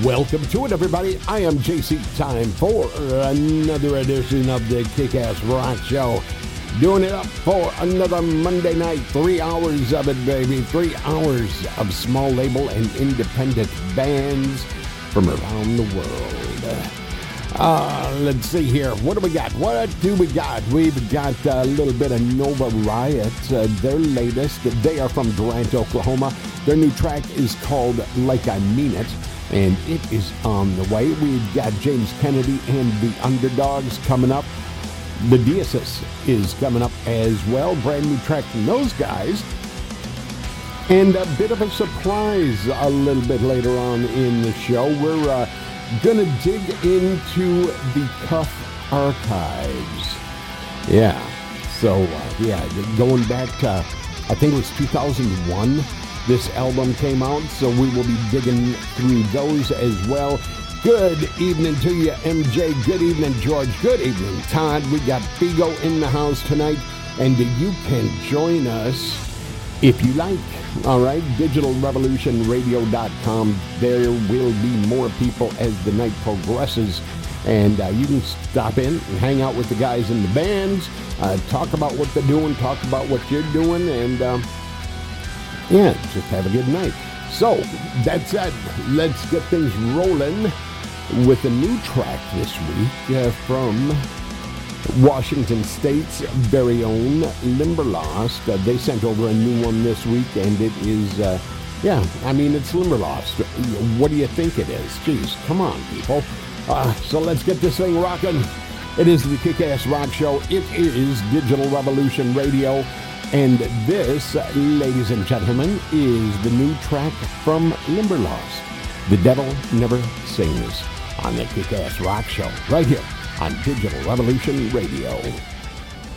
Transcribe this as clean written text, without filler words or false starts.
Welcome to it, everybody. I am JC. Time for another edition of the Kick-Ass Rock Show. Doing it up for another Monday night. 3 hours of it, baby. 3 hours of small label and independent bands from around the world. Let's see here. What do we got? We've got a little bit of Nova Riot. Their latest. They are from Durant, Oklahoma. Their new track is called Like I Mean It, and it is on the way. We've got James Kennedy and the Underdogs coming up. The Deasis is coming up as well. Brand new track from those guys. And a bit of a surprise a little bit later on in the show. We're going to dig into the Cuff archives. Yeah. So, going back to, I think it was 2001, this album came out. So we will be digging through those as well. Good evening to you, MJ. Good evening, George. Good evening, Todd. We got Figo in the house tonight, and you can join us if you like. All right, digitalrevolutionradio.com. There will be more people as the night progresses, and you can stop in and hang out with the guys in the bands, talk about what they're doing, talk about what you're doing, and just have a good night. So, that said, let's get things rolling with a new track this week from Washington State's very own Limberlost. They sent over a new one this week, and it is, it's Limberlost. What do you think it is? Jeez, come on, people. So let's get this thing rocking. It is the Kick-Ass Rock Show. It is Digital Revolution Radio. And this, ladies and gentlemen, is the new track from Limberlost. The Devil Never Sings on the Kick-Ass Rock Show, right here on Digital Revolution Radio.